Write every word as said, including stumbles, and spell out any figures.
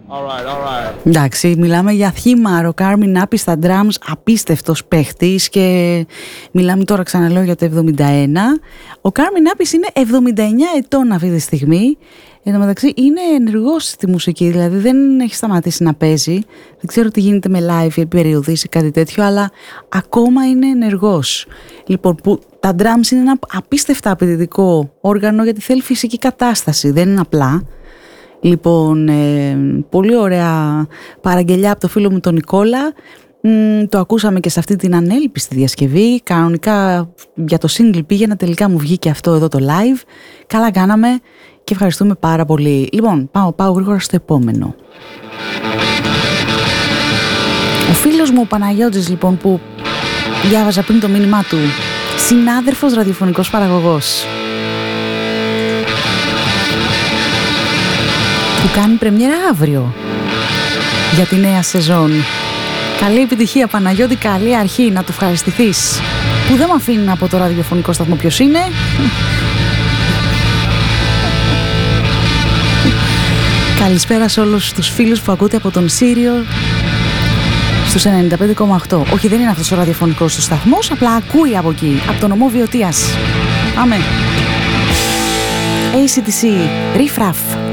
Alright, alright. Εντάξει, μιλάμε για θύμαρο. Κάρμιν Νάπη στα drums, απίστευτος παίχτης, και μιλάμε τώρα, ξαναλέω, για το εβδομήντα ένα. Ο Κάρμιν Νάπης είναι εβδομήντα εννιά ετών αυτή τη στιγμή. Εν τω μεταξύ είναι ενεργός στη μουσική, δηλαδή δεν έχει σταματήσει να παίζει. Δεν ξέρω τι γίνεται με live ή περιοδίες ή κάτι τέτοιο, αλλά ακόμα είναι ενεργός. Λοιπόν, που τα drums είναι ένα απίστευτα απαιτητικό όργανο, γιατί θέλει φυσική κατάσταση, δεν είναι απλά. Λοιπόν, ε, πολύ ωραία παραγγελιά από το φίλο μου τον Νικόλα. Μ, το ακούσαμε και σε αυτή την ανέλπιστη διασκευή. Κανονικά για το single πήγαινα, τελικά μου βγήκε αυτό εδώ το live. Καλά κάναμε και ευχαριστούμε πάρα πολύ. Λοιπόν, πάω, πάω γρήγορα στο επόμενο. Ο φίλος μου ο Παναγιώτης, λοιπόν, που διάβαζα πριν το μήνυμά του, συνάδελφος ραδιοφωνικός παραγωγός, που κάνει πρεμιέρα αύριο για τη νέα σεζόν. Καλή επιτυχία, Παναγιώτη, καλή αρχή, να του ευχαριστηθείς που δεν με αφήνει από το ραδιοφωνικό σταθμό ποιος είναι. Καλησπέρα σε όλους τους φίλους που ακούτε από τον Σύριο στους ενενήντα πέντε κόμμα οκτώ. Όχι, δεν είναι αυτός ο ραδιοφωνικός του σταθμός, απλά ακούει από εκεί, από το νομό Βιωτίας. Πάμε. έι σι τι σι, Riff Raff.